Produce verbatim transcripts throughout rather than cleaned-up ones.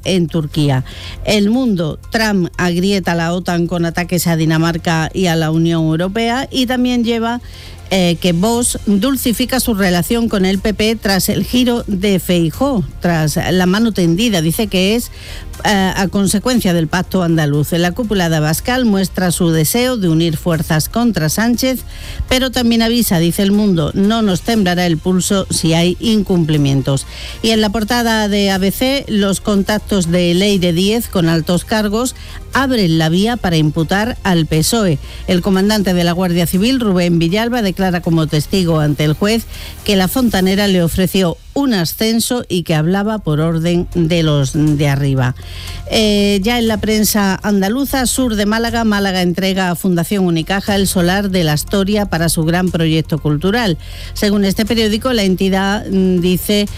en Turquía. El Mundo, Trump agrieta a la OTAN con ataques a Dinamarca y a la Unión Europea, y también lleva Eh, que Vox dulcifica su relación con el P P tras el giro de Feijóo, tras la mano tendida. Dice que es eh, a consecuencia del pacto andaluz. La cúpula de Abascal muestra su deseo de unir fuerzas contra Sánchez, pero también avisa, dice El Mundo, no nos temblará el pulso si hay incumplimientos. Y en la portada de A B C, los contactos de Leire Díez con altos cargos abren la vía para imputar al P S O E. El comandante de la Guardia Civil, Rubén Villalba, declara como testigo ante el juez que la fontanera le ofreció un ascenso y que hablaba por orden de los de arriba. Eh, ya en la prensa andaluza, sur de Málaga, Málaga entrega a Fundación Unicaja el solar de la Astoria para su gran proyecto cultural. Según este periódico, la entidad dice,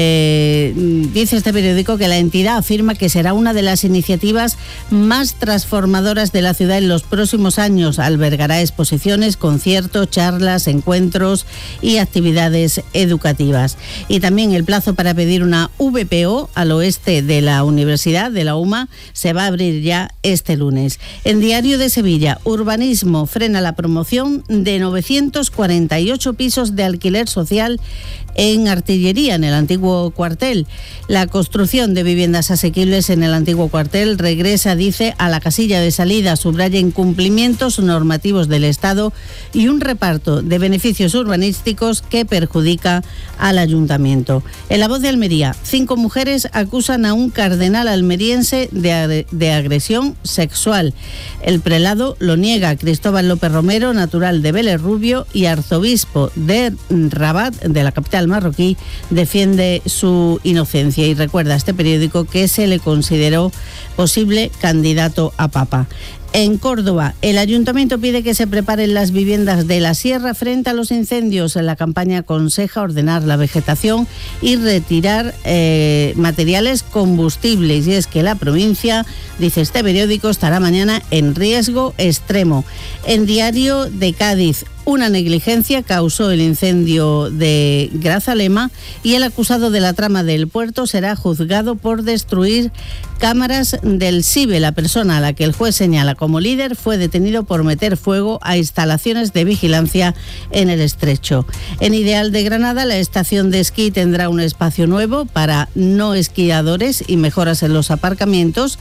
eh, dice este periódico que la entidad afirma que será una de las iniciativas más transformadoras de la ciudad en los próximos años. Albergará exposiciones, conciertos, charlas, encuentros y actividades educativas. Y también También el plazo para pedir una V P O al oeste de la Universidad de la U M A se va a abrir ya este lunes. En Diario de Sevilla, Urbanismo frena la promoción de novecientos cuarenta y ocho pisos de alquiler social en Artillería, en el antiguo cuartel. La construcción de viviendas asequibles en el antiguo cuartel regresa, dice, a la casilla de salida, subraya incumplimientos normativos del Estado y un reparto de beneficios urbanísticos que perjudica al ayuntamiento. En La Voz de Almería, cinco mujeres acusan a un cardenal almeriense de, de agresión sexual. El prelado lo niega. Cristóbal López Romero, natural de Vélez Rubio y arzobispo de Rabat, de la capital marroquí, defiende su inocencia y recuerda a este periódico que se le consideró posible candidato a papa. En Córdoba, el ayuntamiento pide que se preparen las viviendas de la sierra frente a los incendios. La campaña aconseja ordenar la vegetación y retirar eh, materiales combustibles. Y es que la provincia, dice este periódico, estará mañana en riesgo extremo. En Diario de Cádiz, una negligencia causó el incendio de Grazalema y el acusado de la trama del puerto será juzgado por destruir cámaras del SIBE. La persona a la que el juez señala como líder fue detenido por meter fuego a instalaciones de vigilancia en el estrecho. En Ideal de Granada, la estación de esquí tendrá un espacio nuevo para no esquiadores y mejoras en los aparcamientos.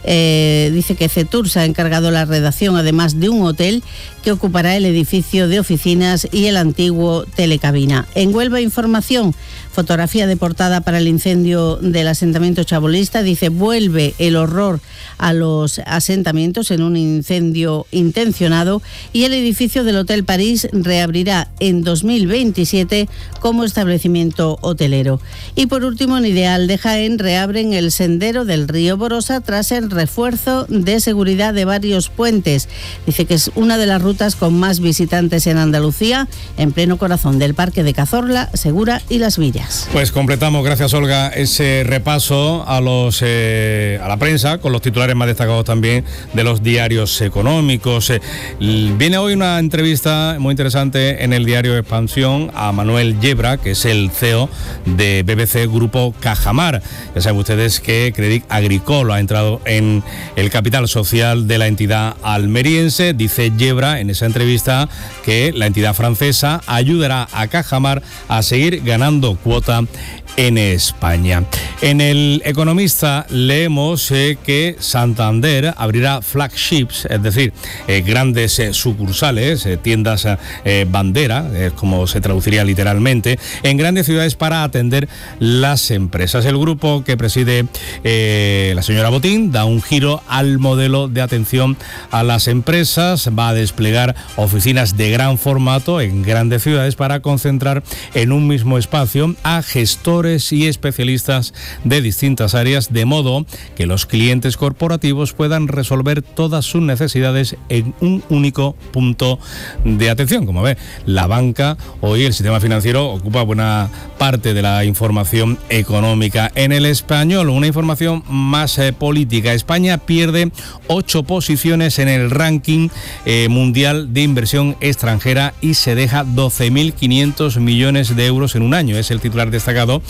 Eh, dice que CETUR se ha encargado la redacción, además de un hotel que ocupará el edificio de oficinas y el antiguo Telecabina. En Huelva Información, fotografía de portada para el incendio del asentamiento chabolista, dice vuelve el horror a los asentamientos en un incendio intencionado, y el edificio del Hotel París reabrirá en dos mil veintisiete como establecimiento hotelero. Y por último, en Ideal de Jaén, reabren el sendero del río Borosa tras el refuerzo de seguridad de varios puentes. Dice que es una de las rutas con más visitantes en Andalucía, en pleno corazón del Parque de Cazorla, Segura y Las Villas. Pues completamos, gracias Olga, ese repaso a los eh, a la prensa, con los titulares más destacados también de los diarios económicos. Eh, viene hoy una entrevista muy interesante en el diario Expansión a Manuel Yebra, que es el C E O de B B C Grupo Cajamar. Ya saben ustedes que Crédit Agricole ha entrado en el capital social de la entidad almeriense. Dice Yebra en esa entrevista que la entidad francesa ayudará a Cajamar a seguir ganando cuota en España. En El Economista leemos eh, que Santander abrirá flagships, es decir, eh, grandes eh, sucursales, eh, tiendas eh, bandera, eh, como se traduciría literalmente, en grandes ciudades para atender las empresas. El grupo que preside eh, la señora Botín da un giro al modelo de atención a las empresas, va a desplegar oficinas de gran formato en grandes ciudades para concentrar en un mismo espacio a gestores y especialistas de distintas áreas, de modo que los clientes corporativos puedan resolver todas sus necesidades en un único punto de atención. Como ve, la banca, hoy el sistema financiero ocupa buena parte de la información económica. En El Español, una información más eh, política. España pierde ocho posiciones en el ranking eh, mundial de inversión extranjera y se deja doce mil quinientos millones de euros en un año. Es el titular destacado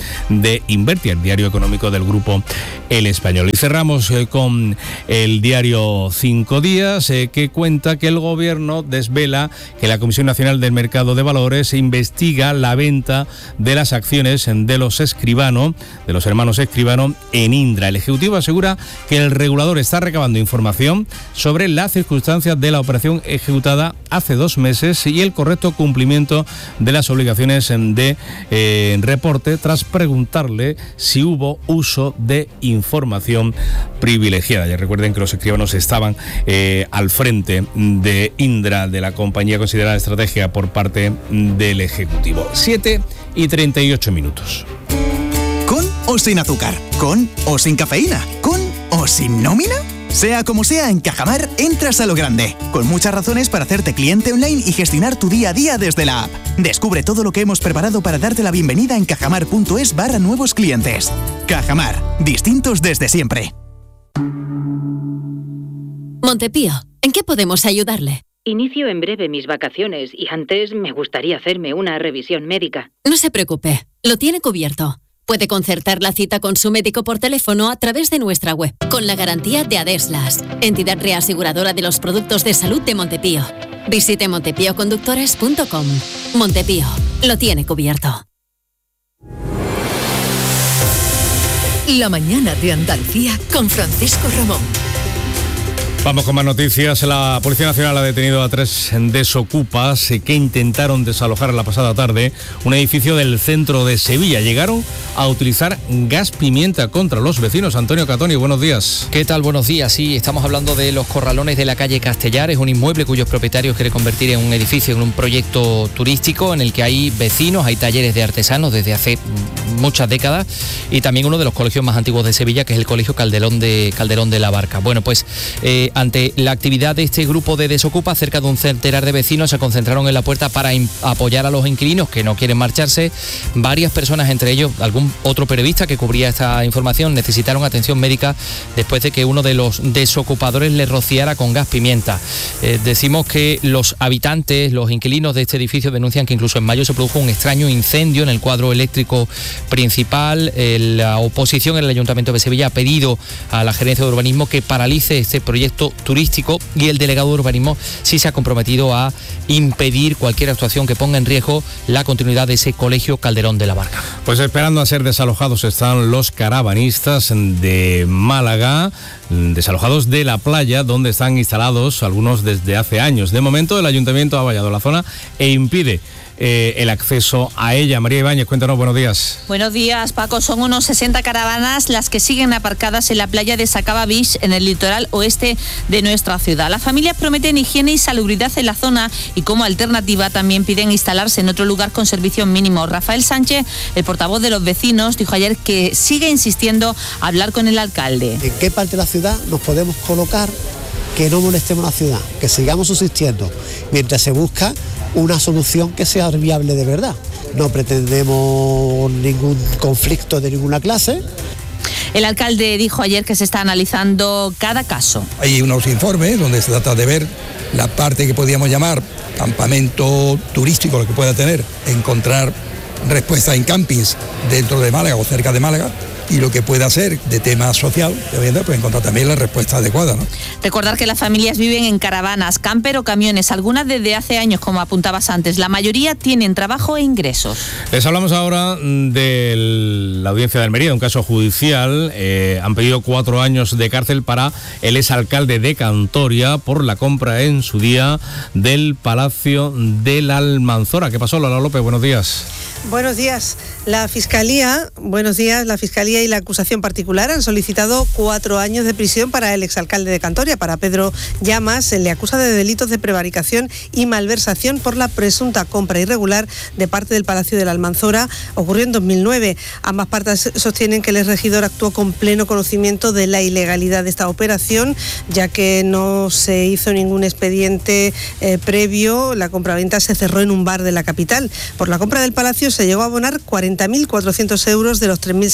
de Invertia, el diario económico del grupo El Español. Y cerramos eh, con el diario Cinco Días, eh, que cuenta que el gobierno desvela que la Comisión Nacional del Mercado de Valores investiga la venta de las acciones de los Escribano, de los hermanos Escribano en Indra. El Ejecutivo asegura que el regulador está recabando información sobre las circunstancias de la operación ejecutada hace dos meses y el correcto cumplimiento de las obligaciones de eh, reporte tras preguntarle si hubo uso de información privilegiada. Ya recuerden que los escribanos estaban eh, al frente de Indra, de la compañía considerada estratégica por parte del Ejecutivo. siete y treinta y ocho minutos. ¿Con o sin azúcar? ¿Con o sin cafeína? ¿Con o sin nómina? Sea como sea, en Cajamar entras a lo grande, con muchas razones para hacerte cliente online y gestionar tu día a día desde la app. Descubre todo lo que hemos preparado para darte la bienvenida en cajamar.es barra nuevos clientes. Cajamar, distintos desde siempre. Montepío, ¿en qué podemos ayudarle? Inicio en breve mis vacaciones y antes me gustaría hacerme una revisión médica. No se preocupe, lo tiene cubierto. Puede concertar la cita con su médico por teléfono a través de nuestra web, con la garantía de Adeslas, entidad reaseguradora de los productos de salud de Montepío. Visite montepío conductores punto com. Montepío, lo tiene cubierto. La mañana de Andalucía con Francisco Ramón. Vamos con más noticias. La Policía Nacional ha detenido a tres desocupas que intentaron desalojar la pasada tarde un edificio del centro de Sevilla. Llegaron a utilizar gas pimienta contra los vecinos. Antonio Catoni, buenos días. ¿Qué tal? Buenos días. Sí, estamos hablando de los corralones de la calle Castellar. Es un inmueble cuyos propietarios quiere convertir en un edificio, en un proyecto turístico en el que hay vecinos, hay talleres de artesanos desde hace muchas décadas y también uno de los colegios más antiguos de Sevilla, que es el Colegio Calderón de, Calderón de la Barca. Bueno, pues eh, ante la actividad de este grupo de desocupas, cerca de un centenar de vecinos se concentraron en la puerta para apoyar a los inquilinos que no quieren marcharse. Varias personas, entre ellos algún otro periodista que cubría esta información, necesitaron atención médica después de que uno de los desocupadores les rociara con gas pimienta. Eh, decimos que los habitantes, los inquilinos de este edificio denuncian que incluso en mayo se produjo un extraño incendio en el cuadro eléctrico principal. Eh, la oposición en el Ayuntamiento de Sevilla ha pedido a la Gerencia de Urbanismo que paralice este proyecto turístico y el delegado de urbanismo sí se ha comprometido a impedir cualquier actuación que ponga en riesgo la continuidad de ese Colegio Calderón de la Barca. Pues esperando a ser desalojados están los caravanistas de Málaga, desalojados de la playa donde están instalados algunos desde hace años. De momento el Ayuntamiento ha vallado la zona e impide Eh, el acceso a ella. María Ibáñez, cuéntanos, buenos días. Buenos días, Paco. Son unos sesenta caravanas las que siguen aparcadas en la playa de Sacaba Beach, en el litoral oeste de nuestra ciudad. Las familias prometen higiene y salubridad en la zona y como alternativa también piden instalarse en otro lugar con servicios mínimos. Rafael Sánchez, el portavoz de los vecinos, dijo ayer que sigue insistiendo a hablar con el alcalde. ¿En qué parte de la ciudad nos podemos colocar que no molestemos a la ciudad, que sigamos subsistiendo mientras se busca una solución que sea viable de verdad? No pretendemos ningún conflicto de ninguna clase. El alcalde dijo ayer que se está analizando cada caso. Hay unos informes donde se trata de ver la parte que podríamos llamar campamento turístico, lo que pueda tener, encontrar respuestas en campings dentro de Málaga o cerca de Málaga, y lo que pueda ser de tema social, de vivienda, pues encontrar también la respuesta adecuada, ¿no? Recordar que las familias viven en caravanas, camper o camiones, algunas desde hace años, como apuntabas antes. La mayoría tienen trabajo e ingresos. Les hablamos ahora de la audiencia de Almería, un caso judicial. Eh, han pedido cuatro años de cárcel para el exalcalde de Cantoria por la compra en su día del Palacio de la Almanzora. ¿Qué pasó, Lola López? Buenos días. Buenos días. La Fiscalía, buenos días, la Fiscalía y la acusación particular han solicitado cuatro años de prisión para el exalcalde de Cantoria, para Pedro Llamas. Se le acusa de delitos de prevaricación y malversación por la presunta compra irregular de parte del Palacio de la Almanzora. Ocurrió en dos mil nueve. Ambas partes sostienen que el exregidor actuó con pleno conocimiento de la ilegalidad de esta operación, ya que no se hizo ningún expediente eh, previo. La compraventa se cerró en un bar de la capital. Por la compra del palacio se llegó a abonar cuarenta mil cuatrocientos euros de los tres mil seiscientos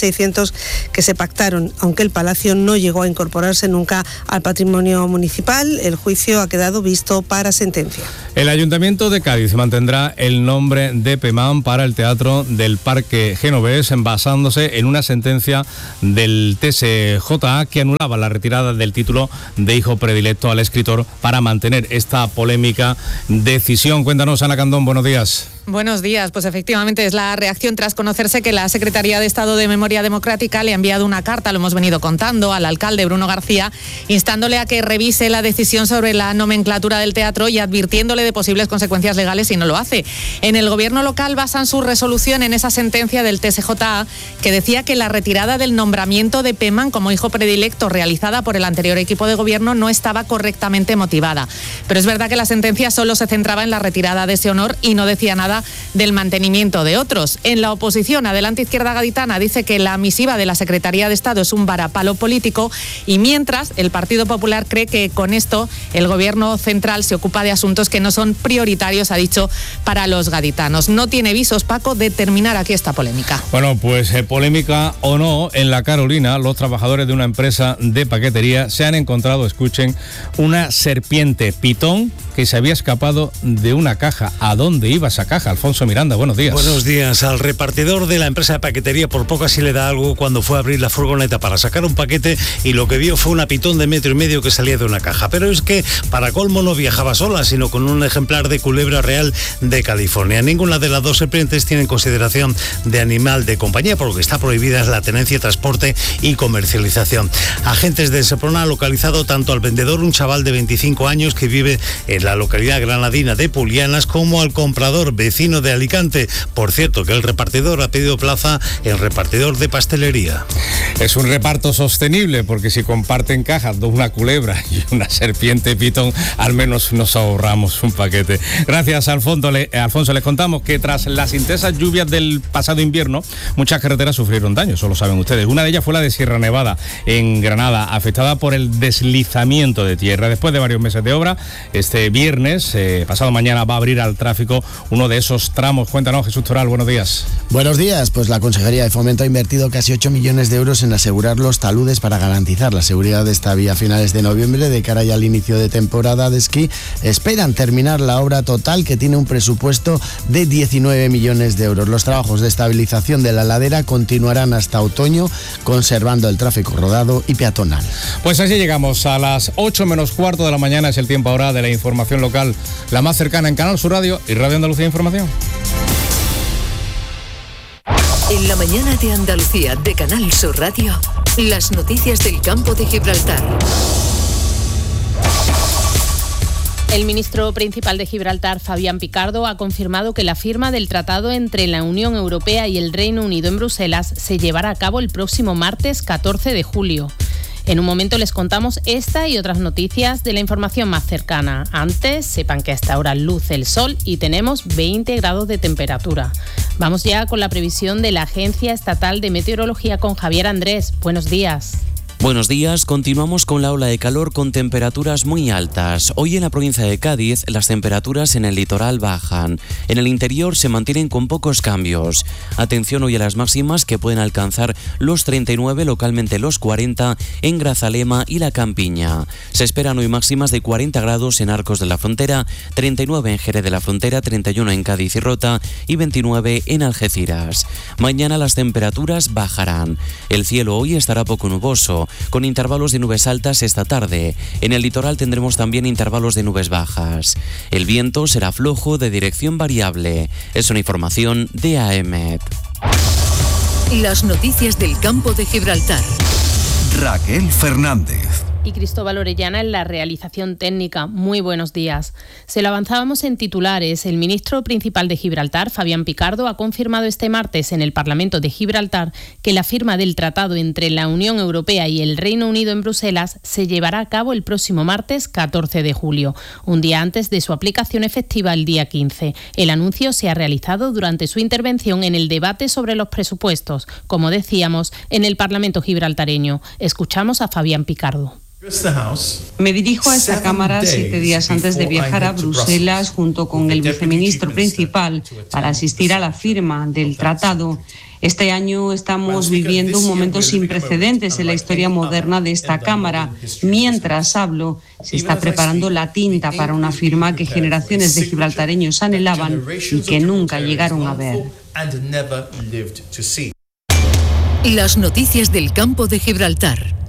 turísticos que se pactaron. Aunque el palacio no llegó a incorporarse nunca al patrimonio municipal, el juicio ha quedado visto para sentencia. El Ayuntamiento de Cádiz mantendrá el nombre de Pemán para el Teatro del Parque Genovés, basándose en una sentencia del T S J A que anulaba la retirada del título de hijo predilecto al escritor para mantener esta polémica decisión. Cuéntanos, Ana Candón, buenos días. Buenos días, pues efectivamente es la reacción tras conocerse que la Secretaría de Estado de Memoria Democrática le ha enviado una carta, lo hemos venido contando, al alcalde Bruno García, instándole a que revise la decisión sobre la nomenclatura del teatro y advirtiéndole de posibles consecuencias legales si no lo hace. En el gobierno local basan su resolución en esa sentencia del T S J A que decía que la retirada del nombramiento de Pemán como hijo predilecto realizada por el anterior equipo de gobierno no estaba correctamente motivada. Pero es verdad que la sentencia solo se centraba en la retirada de ese honor y no decía nada del mantenimiento de otros. En la oposición, Adelante Izquierda Gaditana dice que la misiva de la Secretaría de Estado es un varapalo político y mientras el Partido Popular cree que con esto el gobierno central se ocupa de asuntos que no son prioritarios, ha dicho, para los gaditanos. No tiene visos, Paco, de terminar aquí esta polémica. Bueno, pues eh, polémica o no, en la Carolina los trabajadores de una empresa de paquetería se han encontrado, escuchen, una serpiente pitón que se había escapado de una caja. ¿A dónde iba esa caja? Alfonso Miranda, buenos días. Buenos días. Al repartidor de la empresa de paquetería por poco así le da algo cuando fue a abrir la furgoneta para sacar un paquete y lo que vio fue una pitón de metro y medio que salía de una caja. Pero es que para colmo no viajaba sola, sino con un ejemplar de culebra real de California. Ninguna de las dos serpientes tiene consideración de animal de compañía, por lo que está prohibida la tenencia, transporte y comercialización. Agentes de Seprona han localizado tanto al vendedor, un chaval de veinticinco años que vive en la localidad granadina de Pulianas, como al comprador, vecino de Alicante. Por cierto, que el repartidor ha pedido plaza en repartidor de pastelería. Es un reparto sostenible, porque si comparten cajas de una culebra y una serpiente pitón, al menos nos ahorramos un paquete. Gracias, Alfonso. Le, Alfonso, les contamos que tras las intensas lluvias del pasado invierno, muchas carreteras sufrieron daños, eso lo saben ustedes. Una de ellas fue la de Sierra Nevada, en Granada, afectada por el deslizamiento de tierra. Después de varios meses de obra, este viernes, eh, pasado mañana, va a abrir al tráfico uno de esos tramos. Cuéntanos, Jesús Toral, buenos días. Buenos días, pues la Consejería de Fomento ha invertido casi ocho millones de euros en asegurar los taludes para garantizar la seguridad de esta vía a finales de noviembre. De cara ya al inicio de temporada de esquí, esperan terminar la obra total, que tiene un presupuesto de diecinueve millones de euros. Los trabajos de estabilización de la ladera continuarán hasta otoño, conservando el tráfico rodado y peatonal. Pues así llegamos a las ocho menos cuarto de la mañana. Es el tiempo ahora de la información local, la más cercana en Canal Sur Radio y Radio Andalucía Información. En la mañana de Andalucía de Canal Sur Radio, las noticias del campo de Gibraltar. El ministro principal de Gibraltar, Fabián Picardo, ha confirmado que la firma del tratado entre la Unión Europea y el Reino Unido en Bruselas se llevará a cabo el próximo martes catorce de julio. En un momento les contamos esta y otras noticias de la información más cercana. Antes, sepan que a esta hora luce el sol y tenemos veinte grados de temperatura. Vamos ya con la previsión de la Agencia Estatal de Meteorología con Javier Andrés. Buenos días. Buenos días, continuamos con la ola de calor con temperaturas muy altas. Hoy en la provincia de Cádiz las temperaturas en el litoral bajan. En el interior se mantienen con pocos cambios. Atención hoy a las máximas, que pueden alcanzar los treinta y nueve, localmente los cuarenta en Grazalema y La Campiña. Se esperan hoy máximas de cuarenta grados en Arcos de la Frontera, treinta y nueve en Jerez de la Frontera, treinta y uno en Cádiz y Rota y veintinueve en Algeciras. Mañana las temperaturas bajarán. El cielo hoy estará poco nuboso, con intervalos de nubes altas esta tarde. En el litoral tendremos también intervalos de nubes bajas. El viento será flojo de dirección variable. Es una información de A E M E T. Las noticias del campo de Gibraltar. Raquel Fernández. Y Cristóbal Orellana en la realización técnica. Muy buenos días. Se lo avanzábamos en titulares. El ministro principal de Gibraltar, Fabián Picardo, ha confirmado este martes en el Parlamento de Gibraltar que la firma del tratado entre la Unión Europea y el Reino Unido en Bruselas se llevará a cabo el próximo martes catorce de julio, un día antes de su aplicación efectiva el día quince. El anuncio se ha realizado durante su intervención en el debate sobre los presupuestos, como decíamos, en el Parlamento gibraltareño. Escuchamos a Fabián Picardo. Me dirijo a esta Cámara siete días antes de viajar a Bruselas junto con el viceministro principal para asistir a la firma del tratado. Este año estamos viviendo un momento sin precedentes en la historia moderna de esta Cámara. Mientras hablo, se está preparando la tinta para una firma que generaciones de gibraltareños anhelaban y que nunca llegaron a ver. Las noticias del campo de Gibraltar.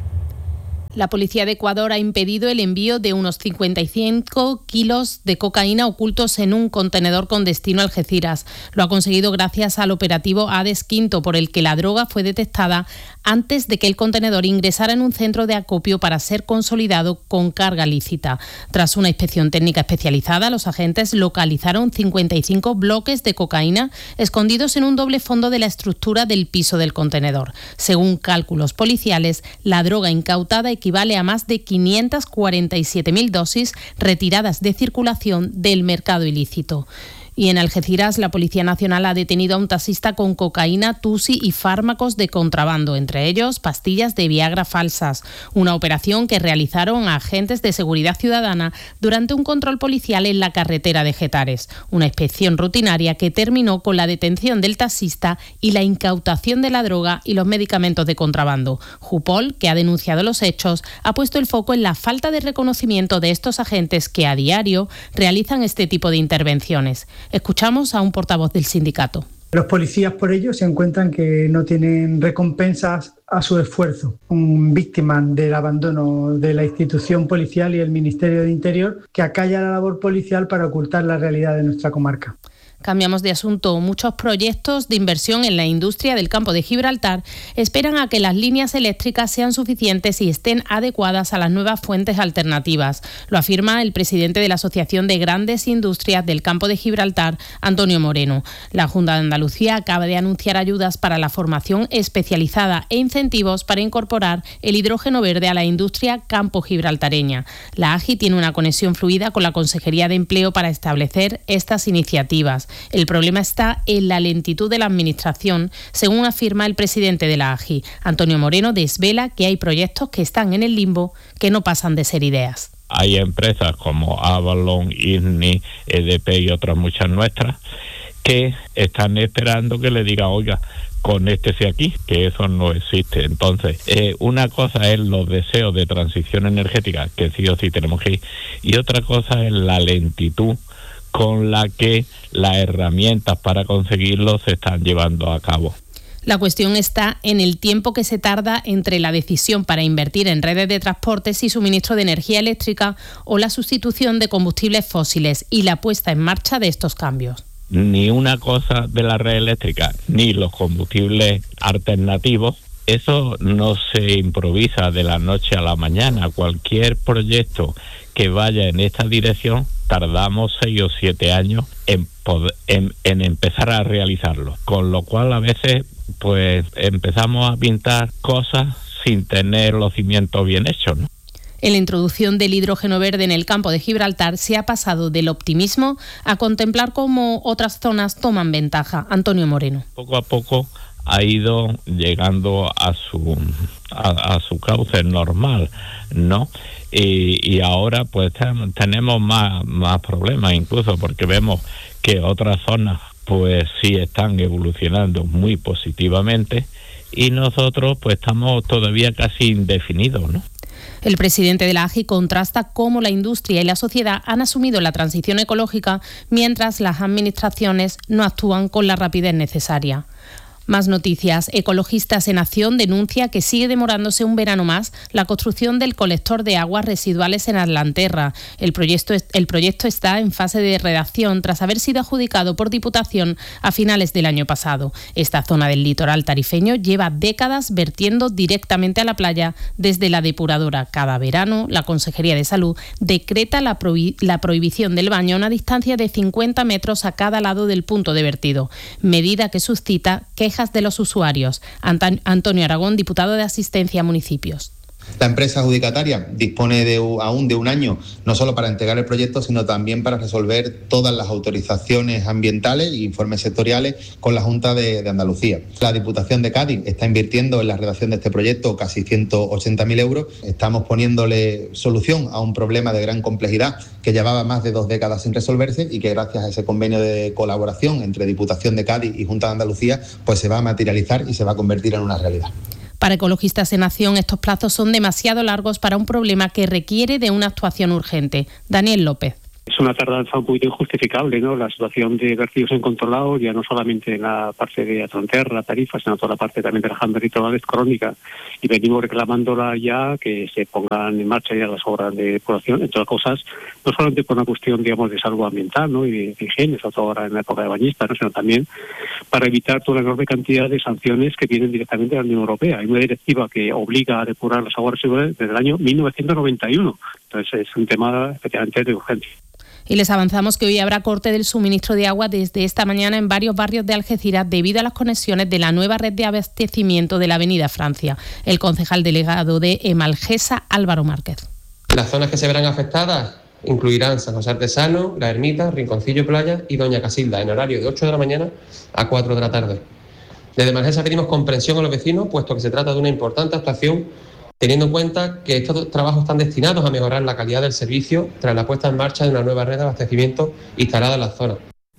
La policía de Ecuador ha impedido el envío de unos cincuenta y cinco kilos de cocaína ocultos en un contenedor con destino a Algeciras. Lo ha conseguido gracias al operativo Hades Quinto, por el que la droga fue detectada antes de que el contenedor ingresara en un centro de acopio para ser consolidado con carga lícita. Tras una inspección técnica especializada, los agentes localizaron cincuenta y cinco bloques de cocaína escondidos en un doble fondo de la estructura del piso del contenedor. Según cálculos policiales, la droga incautada equivale a más de quinientas cuarenta y siete mil dosis retiradas de circulación del mercado ilícito. Y en Algeciras, la Policía Nacional ha detenido a un taxista con cocaína, tusi y fármacos de contrabando, entre ellos pastillas de Viagra falsas. Una operación que realizaron agentes de seguridad ciudadana durante un control policial en la carretera de Getares. Una inspección rutinaria que terminó con la detención del taxista y la incautación de la droga y los medicamentos de contrabando. Jupol, que ha denunciado los hechos, ha puesto el foco en la falta de reconocimiento de estos agentes que a diario realizan este tipo de intervenciones. Escuchamos a un portavoz del sindicato. Los policías por ello se encuentran que no tienen recompensas a su esfuerzo, son víctimas del abandono de la institución policial y el Ministerio de Interior, que acalla la labor policial para ocultar la realidad de nuestra comarca. Cambiamos de asunto. Muchos proyectos de inversión en la industria del campo de Gibraltar esperan a que las líneas eléctricas sean suficientes y estén adecuadas a las nuevas fuentes alternativas. Lo afirma el presidente de la Asociación de Grandes Industrias del Campo de Gibraltar, Antonio Moreno. La Junta de Andalucía acaba de anunciar ayudas para la formación especializada e incentivos para incorporar el hidrógeno verde a la industria campo gibraltareña. La A G I tiene una conexión fluida con la Consejería de Empleo para establecer estas iniciativas. El problema está en la lentitud de la Administración, según afirma el presidente de la A G I. Antonio Moreno desvela que hay proyectos que están en el limbo, que no pasan de ser ideas. Hay empresas como Avalon, I N I, E D P y otras muchas nuestras que están esperando que le diga, oiga, conéctese aquí, que eso no existe. Entonces, eh, una cosa es los deseos de transición energética, que sí o sí tenemos que ir, y otra cosa es la lentitud con la que las herramientas para conseguirlo se están llevando a cabo. La cuestión está en el tiempo que se tarda entre la decisión para invertir en redes de transportes y suministro de energía eléctrica o la sustitución de combustibles fósiles y la puesta en marcha de estos cambios. Ni una cosa de la red eléctrica, ni los combustibles alternativos, eso no se improvisa de la noche a la mañana. Cualquier proyecto que vaya en esta dirección, tardamos seis o siete años en, poder, en, en empezar a realizarlo. Con lo cual, a veces, pues empezamos a pintar cosas sin tener los cimientos bien hechos, ¿no? En la introducción del hidrógeno verde en el campo de Gibraltar se ha pasado del optimismo a contemplar cómo otras zonas toman ventaja. Antonio Moreno. Poco a poco ha ido llegando a su a, a su cauce normal, ¿no? Y, y ahora pues ten, tenemos más, más problemas, incluso porque vemos que otras zonas pues sí están evolucionando muy positivamente y nosotros pues estamos todavía casi indefinidos, ¿no? El presidente de la A G I contrasta cómo la industria y la sociedad han asumido la transición ecológica mientras las administraciones no actúan con la rapidez necesaria. Más noticias. Ecologistas en Acción denuncia que sigue demorándose un verano más la construcción del colector de aguas residuales en Atlanterra. El proyecto, el proyecto está en fase de redacción tras haber sido adjudicado por Diputación a finales del año pasado. Esta zona del litoral tarifeño lleva décadas vertiendo directamente a la playa desde la depuradora. Cada verano, la Consejería de Salud decreta la, prohi- la prohibición del baño a una distancia de cincuenta metros a cada lado del punto de vertido, medida que suscita quejas de los usuarios. Antonio Aragón, diputado de Asistencia a Municipios. La empresa adjudicataria dispone de, aún de un año, no solo para entregar el proyecto, sino también para resolver todas las autorizaciones ambientales e informes sectoriales con la Junta de, de Andalucía. La Diputación de Cádiz está invirtiendo en la redacción de este proyecto casi ciento ochenta mil euros. Estamos poniéndole solución a un problema de gran complejidad que llevaba más de dos décadas sin resolverse y que gracias a ese convenio de colaboración entre Diputación de Cádiz y Junta de Andalucía pues se va a materializar y se va a convertir en una realidad. Para Ecologistas en Acción, estos plazos son demasiado largos para un problema que requiere de una actuación urgente. Daniel López. Es una tardanza un poquito injustificable, ¿no? La situación de vertidos incontrolados, ya no solamente en la parte de Atlanterra, la Tarifa, sino toda la parte también de la Janda Litoral es crónica. Y venimos reclamándola ya, que se pongan en marcha ya las obras de depuración, entre otras cosas, no solamente por una cuestión, digamos, de salud ambiental, ¿no? Y de, de higiene, sobre todo ahora en la época de bañistas, ¿no? Sino también para evitar toda la enorme cantidad de sanciones que vienen directamente de la Unión Europea. Hay una directiva que obliga a depurar las aguas residuales desde el año mil novecientos noventa y uno. Entonces es un tema especialmente de urgencia. Y les avanzamos que hoy habrá corte del suministro de agua desde esta mañana en varios barrios de Algeciras debido a las conexiones de la nueva red de abastecimiento de la Avenida Francia. El concejal delegado de Emalgesa, Álvaro Márquez. Las zonas que se verán afectadas incluirán San José Artesano, La Ermita, Rinconcillo Playa y Doña Casilda, en horario de ocho de la mañana a cuatro de la tarde. Desde Emalgesa pedimos comprensión a los vecinos, puesto que se trata de una importante actuación, teniendo en cuenta que estos trabajos están destinados a mejorar la calidad del servicio tras la puesta en marcha de una nueva red de abastecimiento instalada en la zona.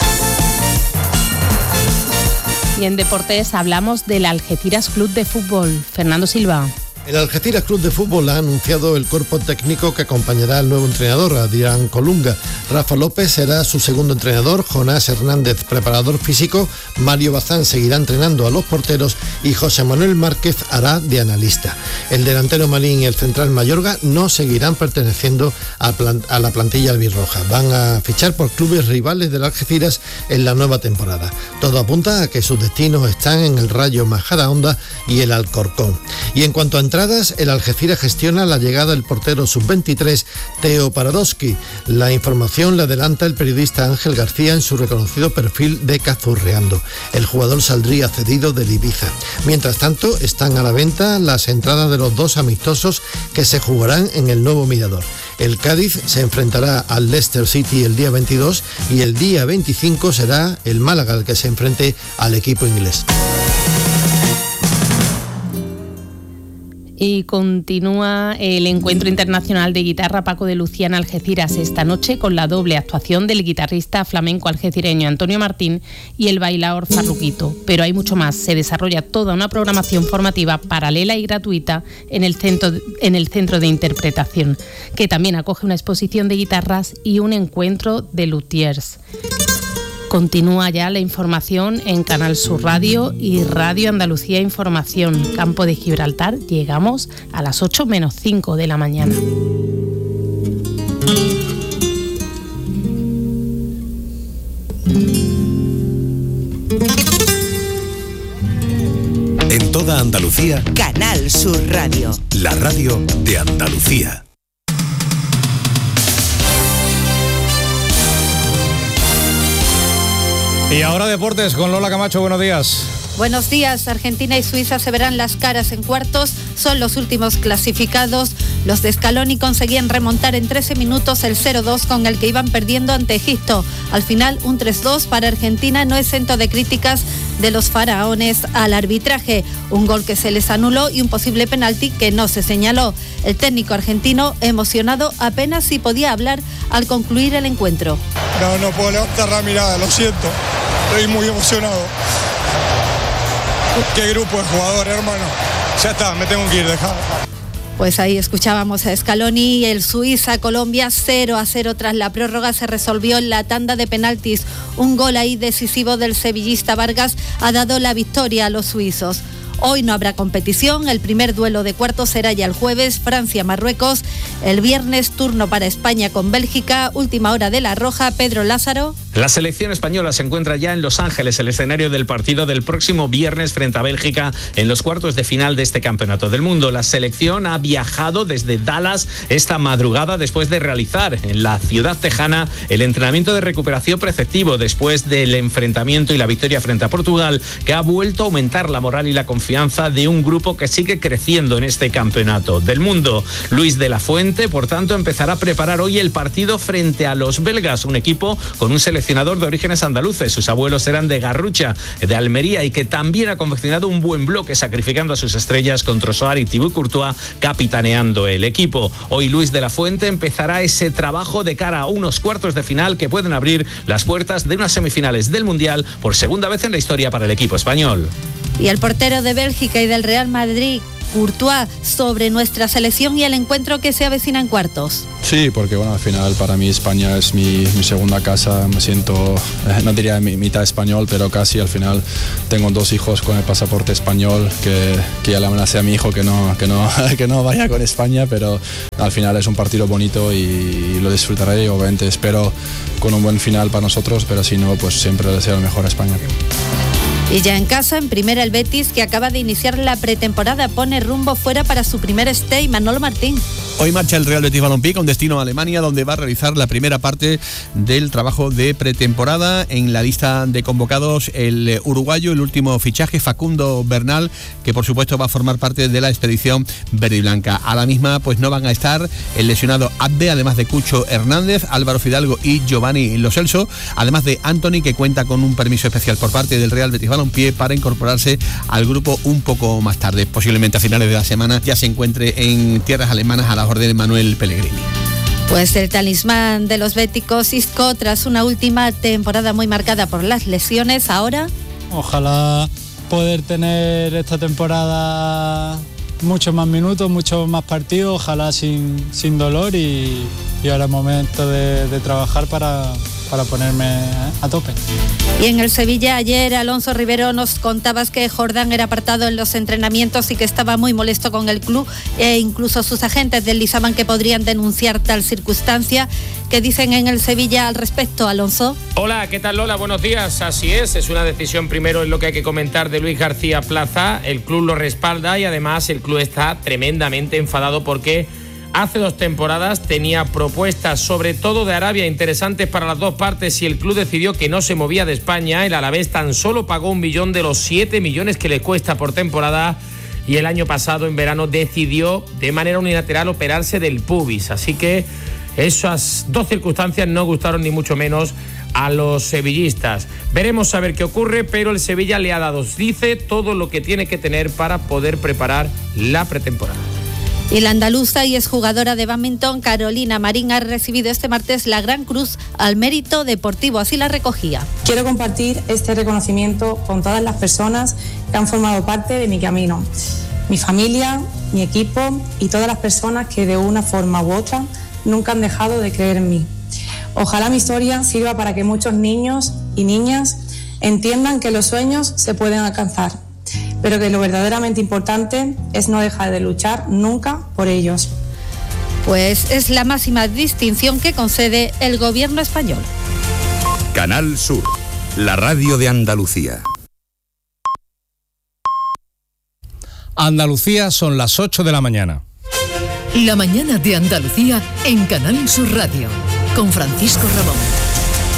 Y en deportes hablamos del Algeciras Club de Fútbol. Fernando Silva. El Algeciras Club de Fútbol ha anunciado el cuerpo técnico que acompañará al nuevo entrenador, Adrián Colunga. Rafa López será su segundo entrenador, Jonás Hernández, preparador físico, Mario Bazán seguirá entrenando a los porteros y José Manuel Márquez hará de analista. El delantero Marín y el central Mayorga no seguirán perteneciendo a, plan- a la plantilla albirroja. Van a fichar por clubes rivales del Algeciras en la nueva temporada. Todo apunta a que sus destinos están en el Rayo Majadahonda y el Alcorcón. Y en cuanto a entradas, el Algeciras gestiona la llegada del portero sub veintitrés Teo Paradowski. La información la adelanta el periodista Ángel García en su reconocido perfil de Cazurreando. El jugador saldría cedido del Ibiza. Mientras tanto, están a la venta las entradas de los dos amistosos que se jugarán en el nuevo Mirador. El Cádiz se enfrentará al Leicester City el día veintidós y el día veinticinco será el Málaga el que se enfrente al equipo inglés. Y continúa el Encuentro Internacional de Guitarra Paco de Lucía en Algeciras esta noche con la doble actuación del guitarrista flamenco algecireño Antonio Martín y el bailaor Farruquito. Pero hay mucho más. Se desarrolla toda una programación formativa paralela y gratuita en el centro, en el centro de interpretación, que también acoge una exposición de guitarras y un encuentro de luthiers. Continúa ya la información en Canal Sur Radio y Radio Andalucía Información. Campo de Gibraltar, llegamos a las ocho menos cinco de la mañana. En toda Andalucía, Canal Sur Radio. la radio de Andalucía. Y ahora deportes con Lola Camacho, buenos días. Buenos días, Argentina y Suiza se verán las caras en cuartos, son los últimos clasificados. Los de Scaloni conseguían remontar en trece minutos el cero dos con el que iban perdiendo ante Egipto. Al final, un tres dos para Argentina no exento de críticas de los faraones al arbitraje. Un gol que se les anuló y un posible penalti que no se señaló. El técnico argentino, emocionado, apenas si podía hablar al concluir el encuentro. No, no puedo levantar la mirada, lo siento. Estoy muy emocionado. Qué grupo de jugadores, hermano. Ya está, me tengo que ir, dejar. Pues ahí escuchábamos a Scaloni y el Suiza-Colombia cero a cero tras la prórroga se resolvió en la tanda de penaltis. Un gol ahí decisivo del sevillista Vargas ha dado la victoria a los suizos. Hoy no habrá competición, el primer duelo de cuartos será ya el jueves, Francia-Marruecos. El viernes turno para España con Bélgica, última hora de La Roja, Pedro Lázaro. La selección española se encuentra ya en Los Ángeles, el escenario del partido del próximo viernes frente a Bélgica en los cuartos de final de este Campeonato del Mundo. La selección ha viajado desde Dallas esta madrugada después de realizar en la ciudad tejana el entrenamiento de recuperación preceptivo después del enfrentamiento y la victoria frente a Portugal, que ha vuelto a aumentar la moral y la confianza de un grupo que sigue creciendo en este Campeonato del Mundo. Luis de la Fuente, por tanto, empezará a preparar hoy el partido frente a los belgas, un equipo con un seleccionador de orígenes andaluces. Sus abuelos eran de Garrucha, de Almería, y que también ha confeccionado un buen bloque, sacrificando a sus estrellas con Trossard y Thibaut Courtois capitaneando el equipo. Hoy Luis de la Fuente empezará ese trabajo de cara a unos cuartos de final que pueden abrir las puertas de unas semifinales del Mundial por segunda vez en la historia para el equipo español. Y el portero de Bélgica y del Real Madrid, Courtois, sobre nuestra selección y el encuentro que se avecina en cuartos. Sí, porque bueno, al final para mí España es mi, mi segunda casa, me siento, eh, no diría mi, mitad español, pero casi. Al final tengo dos hijos con el pasaporte español, que, que ya le amenacé a mi hijo que no, que, no, que no vaya con España, pero al final es un partido bonito y, y lo disfrutaré, y obviamente espero con un buen final para nosotros, pero si no, pues siempre le deseo lo mejor a España. Y ya en casa, en primera, el Betis, que acaba de iniciar la pretemporada, pone rumbo fuera para su primer stay. Manolo Martín. Hoy marcha el Real Betis Balompié con destino a Alemania, donde va a realizar la primera parte del trabajo de pretemporada. En la lista de convocados, el uruguayo, el último fichaje, Facundo Bernal, que por supuesto va a formar parte de la expedición verde y blanca. A la misma pues no van a estar el lesionado Abde, además de Cucho Hernández, Álvaro Fidalgo y Giovanni Lo Celso, además de Anthony, que cuenta con un permiso especial por parte del Real Betis Balompié para incorporarse al grupo un poco más tarde. Posiblemente a finales de la semana ya se encuentre en tierras alemanas a la orden de Manuel Pellegrini. Pues el talismán de los béticos, Isco, tras una última temporada muy marcada por las lesiones, ahora... Ojalá poder tener esta temporada muchos más minutos, muchos más partidos, ojalá sin, sin dolor, y, y ahora es momento de, de trabajar para... para ponerme a tope. Y en el Sevilla ayer, Alonso Rivero, nos contabas que Jordán era apartado en los entrenamientos y que estaba muy molesto con el club, e incluso sus agentes deslizaban que podrían denunciar tal circunstancia. ¿Qué dicen en el Sevilla al respecto, Alonso? Hola, ¿qué tal, Lola? Buenos días. Así es, es una decisión, primero, es lo que hay que comentar, de Luis García Plaza. El club lo respalda y además el club está tremendamente enfadado porque hace dos temporadas tenía propuestas, sobre todo de Arabia, interesantes para las dos partes, y el club decidió que no se movía de España. El Alavés tan solo pagó un millón de los siete millones que le cuesta por temporada, y el año pasado, en verano, decidió de manera unilateral operarse del pubis. Así que esas dos circunstancias no gustaron ni mucho menos a los sevillistas. Veremos a ver qué ocurre, pero el Sevilla le ha dado, dice, todo lo que tiene que tener para poder preparar la pretemporada. Y la andaluza y exjugadora de bádminton, Carolina Marín, ha recibido este martes la Gran Cruz al Mérito Deportivo. Así la recogía. Quiero compartir este reconocimiento con todas las personas que han formado parte de mi camino. Mi familia, mi equipo y todas las personas que de una forma u otra nunca han dejado de creer en mí. Ojalá mi historia sirva para que muchos niños y niñas entiendan que los sueños se pueden alcanzar, pero que lo verdaderamente importante es no dejar de luchar nunca por ellos. Pues es la máxima distinción que concede el gobierno español. Canal Sur, la radio de Andalucía. Andalucía, son las ocho de la mañana. La mañana de Andalucía en Canal Sur Radio, con Francisco Ramón.